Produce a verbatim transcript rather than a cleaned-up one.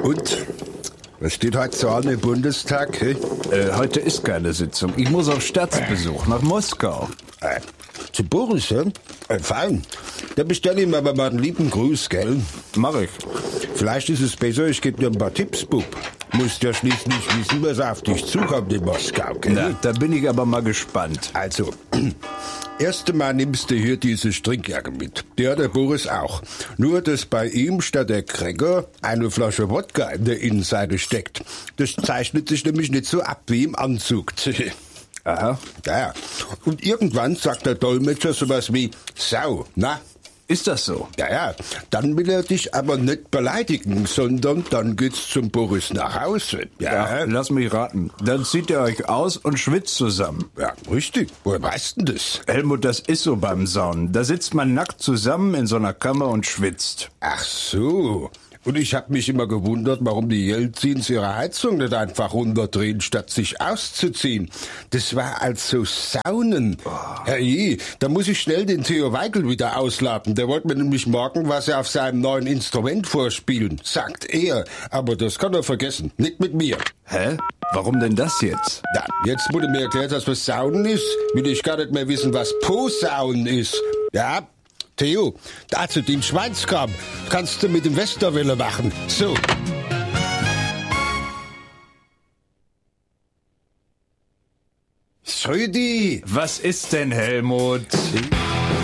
Und? Was steht heute so an im Bundestag? He? Äh, heute ist keine Sitzung. Ich muss auf Staatsbesuch nach Moskau. Äh, zu Boris, hä? Äh, fein. Da bestelle ich mir aber mal einen lieben Gruß, gell? Mach ich. Vielleicht ist es besser, ich gebe dir ein paar Tipps, Bub. Musst ja schließlich wissen, was auf dich zukommt in Moskau, gell? Na, da bin ich aber mal gespannt. Also, erst einmal nimmst du hier diese Strickjacke mit. Die hat der Boris auch. Nur, dass bei ihm statt der Cracker eine Flasche Wodka in der Innenseite steckt. Das zeichnet sich nämlich nicht so ab wie im Anzug. Aha. Ja, ja. Und irgendwann sagt der Dolmetscher sowas wie Sau, na? Ist das so? Ja, ja. Dann will er dich aber nicht beleidigen, sondern dann geht's zum Boris nach Hause. Ja, Ja, lass mich raten. Dann zieht ihr euch aus und schwitzt zusammen. ja, richtig. Woher weißt denn das? Helmut, das ist so beim Saunen. Da sitzt man nackt zusammen in so einer Kammer und schwitzt. Ach so. Und ich hab mich immer gewundert, warum die Jelzins ihre Heizung nicht einfach runterdrehen, statt sich auszuziehen. Das war also Saunen. Oh. Herrje, da muss ich schnell den Theo Weigel wieder ausladen. Der wollte mir nämlich morgen was auf seinem neuen Instrument vorspielen, sagt er. Aber das kann er vergessen, nicht mit mir. Hä? Warum denn das jetzt? Ja, jetzt wurde mir erklärt, dass was Saunen ist, will ich gar nicht mehr wissen, was Posaunen ist. Ja, Theo, da zu dem Schweinskram kannst du mit dem Westerwelle machen. So. Schrödi! Was ist denn, Helmut?